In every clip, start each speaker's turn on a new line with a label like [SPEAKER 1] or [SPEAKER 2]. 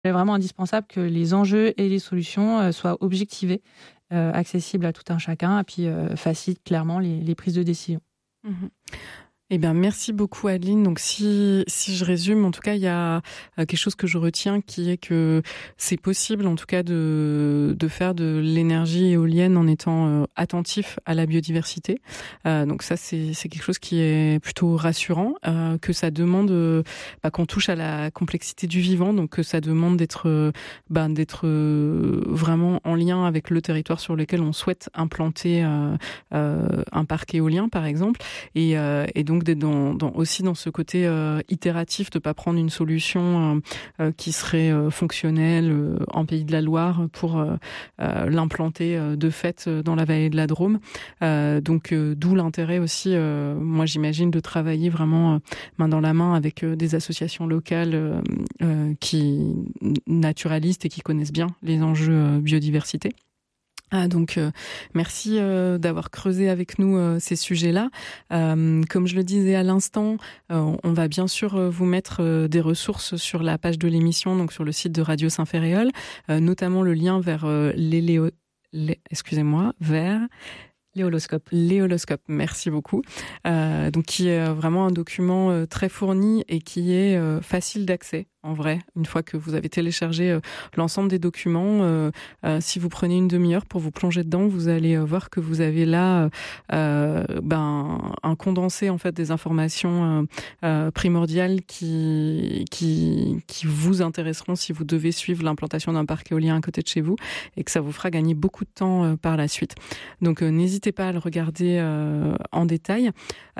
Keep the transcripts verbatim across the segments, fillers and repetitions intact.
[SPEAKER 1] est vraiment indispensable que les enjeux et les solutions euh, soient objectivés, euh, accessibles à tout un chacun, et puis euh, facilitent clairement les, les prises de décision.
[SPEAKER 2] Mmh. Eh bien, merci beaucoup, Adeline. Donc, si, si je résume, en tout cas, il y a quelque chose que je retiens qui est que c'est possible, en tout cas, de, de faire de l'énergie éolienne en étant euh, attentif à la biodiversité. Euh, donc ça, c'est, c'est quelque chose qui est plutôt rassurant, euh, que ça demande, euh, bah, qu'on touche à la complexité du vivant, donc que ça demande d'être, euh, bah, d'être euh, vraiment en lien avec le territoire sur lequel on souhaite implanter euh, euh, un parc éolien, par exemple. Et, euh, et donc, d'être dans, dans, aussi dans ce côté euh, itératif, de pas prendre une solution euh, euh, qui serait euh, fonctionnelle euh, en Pays de la Loire pour euh, euh, l'implanter euh, de fait dans la vallée de la Drôme. Euh, donc euh, d'où l'intérêt aussi, euh, moi j'imagine, de travailler vraiment euh, main dans la main avec euh, des associations locales euh, euh, qui naturalistes et qui connaissent bien les enjeux euh, biodiversité. Ah, donc euh, merci euh, d'avoir creusé avec nous euh, ces sujets-là. Euh, comme je le disais à l'instant, euh, on va bien sûr euh, vous mettre euh, des ressources sur la page de l'émission, donc sur le site de Radio Saint-Ferréol, euh, notamment le lien vers euh, l'éléo... l'é... excusez-moi, vers
[SPEAKER 1] L'éoloscope.
[SPEAKER 2] L'éoloscope, merci beaucoup. Euh, donc qui est vraiment un document euh, très fourni et qui est euh, facile d'accès. En vrai, une fois que vous avez téléchargé euh, l'ensemble des documents, euh, euh, si vous prenez une demi-heure pour vous plonger dedans, vous allez euh, voir que vous avez là euh, ben, un condensé en fait des informations euh, euh, primordiales qui, qui, qui vous intéresseront si vous devez suivre l'implantation d'un parc éolien à côté de chez vous et que ça vous fera gagner beaucoup de temps euh, par la suite. Donc euh, n'hésitez pas à le regarder euh, en détail.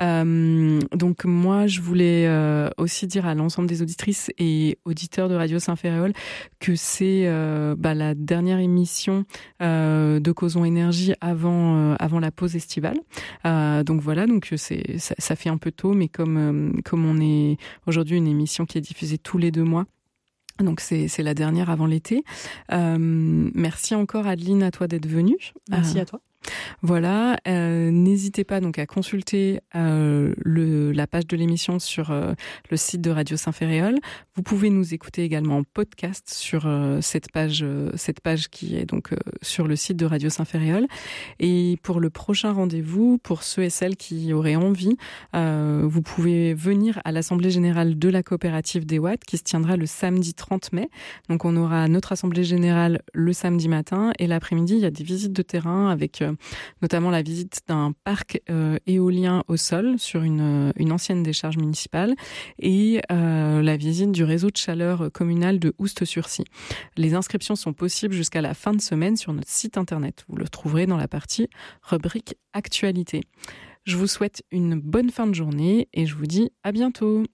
[SPEAKER 2] Euh, donc moi, je voulais euh, aussi dire à l'ensemble des auditrices et auditeurs de Radio Saint-Ferréol que c'est euh, bah, la dernière émission euh, de Causons Énergie avant euh, avant la pause estivale. Euh, donc voilà, donc c'est ça, ça fait un peu tôt, mais comme euh, comme on est aujourd'hui une émission qui est diffusée tous les deux mois. Donc c'est c'est la dernière avant l'été. Euh, merci encore Adeline à toi d'être venue.
[SPEAKER 1] Merci
[SPEAKER 2] euh,
[SPEAKER 1] à toi.
[SPEAKER 2] Voilà, euh, n'hésitez pas donc à consulter euh, le, la page de l'émission sur euh, le site de Radio Saint-Ferréol. Vous pouvez nous écouter également en podcast sur euh, cette page, euh, cette page qui est donc euh, sur le site de Radio Saint-Ferréol. Et pour le prochain rendez-vous, pour ceux et celles qui auraient envie, euh, vous pouvez venir à l'Assemblée Générale de la Coopérative des Watts qui se tiendra le samedi trente mai. Donc on aura notre Assemblée Générale le samedi matin et l'après-midi, il y a des visites de terrain avec euh, notamment la visite d'un parc euh, éolien au sol sur une, une ancienne décharge municipale et euh, la visite du réseau de chaleur communal de Oust-sur-Scie. Les inscriptions sont possibles jusqu'à la fin de semaine sur notre site internet. Vous le trouverez dans la partie rubrique actualité. Je vous souhaite une bonne fin de journée et je vous dis à bientôt.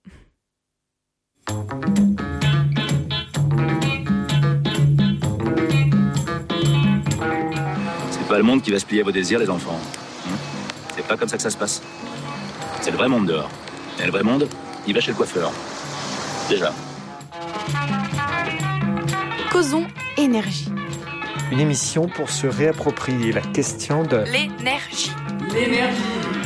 [SPEAKER 3] C'est pas le monde qui va se plier à vos désirs, les enfants. C'est pas comme ça que ça se passe. C'est le vrai monde dehors. Et le vrai monde, il va chez le coiffeur. Déjà.
[SPEAKER 4] Causons Énergie.
[SPEAKER 5] Une émission pour se réapproprier la question de
[SPEAKER 4] l'énergie.
[SPEAKER 2] L'énergie.